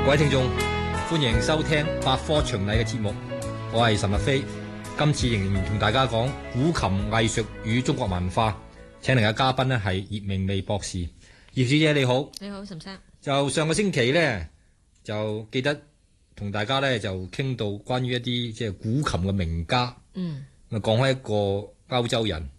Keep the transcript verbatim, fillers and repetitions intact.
各位聽眾，歡迎收聽百科詳禮嘅節目，我係岑日飛。今次仍然同大家講古琴藝術與中國文化，請嚟嘅嘉賓呢係葉明媚博士。葉小姐你好。 你好，岑生。就上個星期呢，就記得同大家呢就傾到關於一啲即係古琴嘅名家。 嗯。 咁講開一個歐洲人，